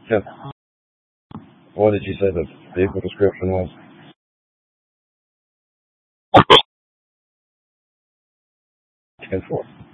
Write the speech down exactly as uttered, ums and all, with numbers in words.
ten. What did you say the vehicle description was? ten four.